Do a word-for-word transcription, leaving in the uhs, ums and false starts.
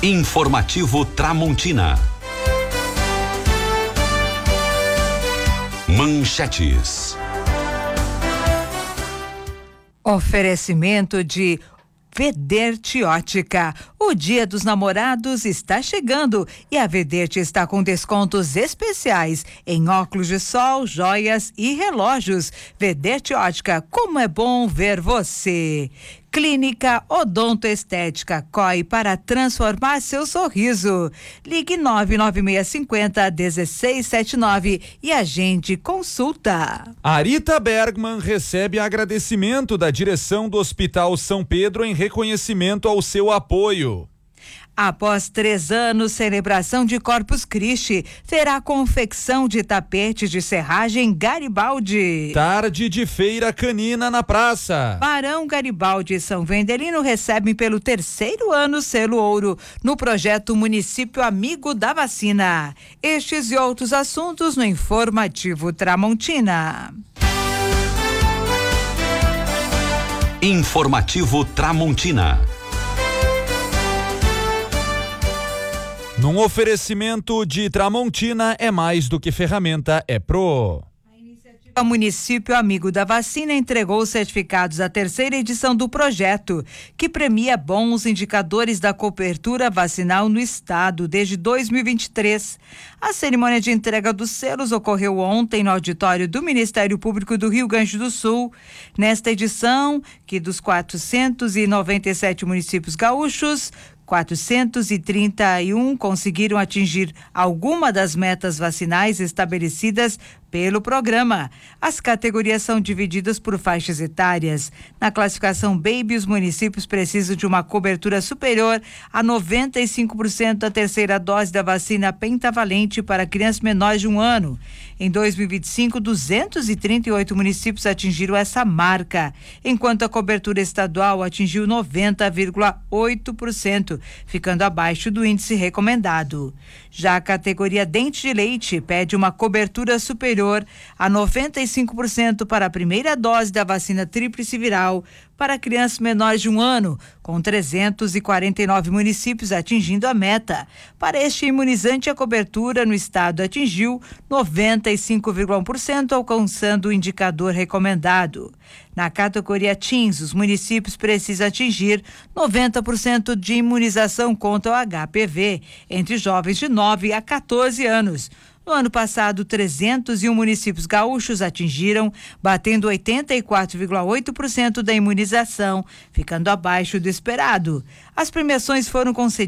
Informativo Tramontina. Manchetes. Oferecimento de Vederte Ótica. O Dia dos Namorados está chegando e a Vederte está com descontos especiais em óculos de sol, joias e relógios. Vederte Ótica, como é bom ver você. Clínica Odonto Estética C O I para transformar seu sorriso. Ligue nove nove seis cinco zero um seis sete nove e agende consulta. Arita Bergman recebe agradecimento da direção do Hospital São Pedro em reconhecimento ao seu apoio. Após três anos, celebração de Corpus Christi terá confecção de tapetes de serragem Garibaldi. Tarde de feira canina na praça. Barão Garibaldi e São Vendelino recebem pelo terceiro ano selo ouro no projeto Município Amigo da Vacina. Estes e outros assuntos no Informativo Tramontina. Informativo Tramontina. Num oferecimento de Tramontina, é mais do que ferramenta, é pro. O Município Amigo da Vacina entregou os certificados à terceira edição do projeto, que premia bons indicadores da cobertura vacinal no estado desde dois mil e vinte e três. A cerimônia de entrega dos selos ocorreu ontem no auditório do Ministério Público do Rio Grande do Sul. Nesta edição, que dos quatrocentos e noventa e sete municípios gaúchos, quatrocentos e trinta e um conseguiram atingir alguma das metas vacinais estabelecidas pelo programa. As categorias são divididas por faixas etárias. Na classificação Baby, os municípios precisam de uma cobertura superior a noventa e cinco por cento da terceira dose da vacina pentavalente para crianças menores de um ano. Em dois mil e vinte e cinco, duzentos e trinta e oito municípios atingiram essa marca, enquanto a cobertura estadual atingiu noventa vírgula oito por cento, ficando abaixo do índice recomendado. Já a categoria dente de leite pede uma cobertura superior a noventa e cinco por cento para a primeira dose da vacina tríplice viral para crianças menores de um ano, com trezentos e quarenta e nove municípios atingindo a meta. Para este imunizante, a cobertura no estado atingiu noventa e cinco vírgula um por cento, alcançando o indicador recomendado. Na categoria Teens, os municípios precisam atingir noventa por cento de imunização contra o H P V entre jovens de nove a quatorze anos. No ano passado, trezentos e um municípios gaúchos atingiram, batendo oitenta e quatro vírgula oito por cento da imunização, ficando abaixo do esperado. As premiações foram concedidas